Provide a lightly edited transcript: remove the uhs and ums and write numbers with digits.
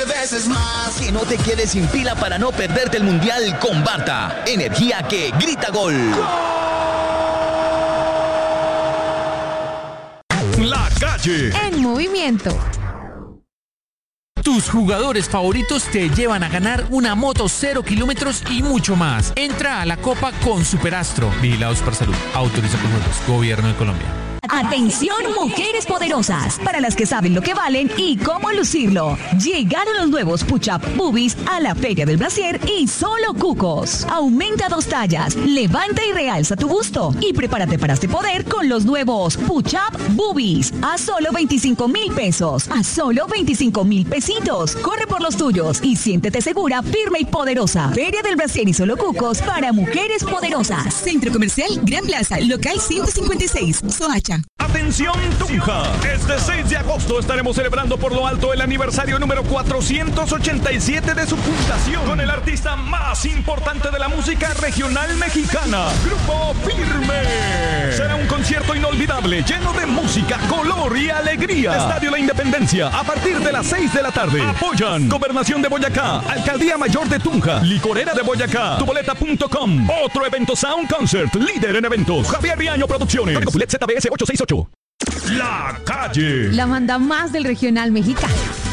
veces más. Que no te quedes sin pila para no perderte el Mundial con Barta. Energía que grita gol. La calle en movimiento. Tus jugadores favoritos te llevan a ganar una moto 0 kilómetros y mucho más. Entra a la Copa con Superastro. Vigilados por Salud. Autoriza con juegos. Gobierno de Colombia. Atención, mujeres poderosas, para las que saben lo que valen y cómo lucirlo. Llegaron los nuevos Push-Up Boobies a la Feria del Brasier y solo cucos. Aumenta 2 tallas, levanta y realza tu busto y prepárate para este poder con los nuevos Push-Up Boobies a solo 25,000 pesos, a solo 25,000 pesitos. Corre por los tuyos y siéntete segura, firme y poderosa. Feria del Brasier y solo cucos para mujeres poderosas. Centro Comercial Gran Plaza, local 156, Soacha. Atención Tunja, este 6 de agosto estaremos celebrando por lo alto el aniversario número 487 de su fundación con el artista más importante de la música regional mexicana, Grupo Firme. Será un concierto inolvidable, lleno de música, color y alegría. Estadio La Independencia, a partir de las 6 de la tarde. Apoyan Gobernación de Boyacá, Alcaldía Mayor de Tunja, Licorera de Boyacá, tuboleta.com. Otro evento Sound Concert, líder en eventos, Javier Riaño Producciones. Código Pulet ZBS 868. La calle. La banda más del regional mexicano.